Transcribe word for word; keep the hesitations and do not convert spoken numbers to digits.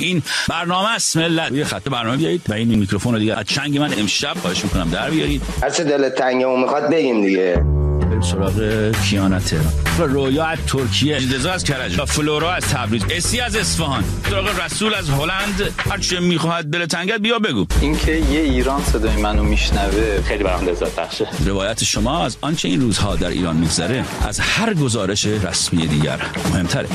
این برنامه است ملت. یه خط برنامه بیارید و این میکروفون رو دیگه از چنگ من امشب خواهش میکنم در بیارید. هر چه دلت تنگه و میخواد بگیم دیگه. بریم سراغ کیانا تهران، رویا از ترکیه، اجدزا از کرج، فلورا از تبریز، اسی از اصفهان، سراغ رسول از هلند. هر چه میخواد دل تنگت بیا بگو. اینکه یه ایران صدای منو میشنوه خیلی برام لذت بخشه. روایت شما از آنچه این روزها در ایران میگذره از هر گزارش رسمی دیگر مهمتره.